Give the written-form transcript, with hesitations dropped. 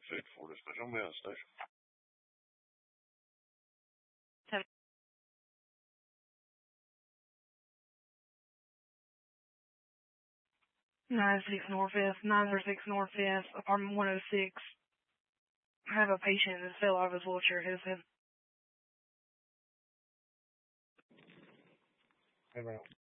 food for us, but I'm on station. 96 Northwest, apartment 106. I have a patient that fell out of his wheelchair. His head. Hey, man.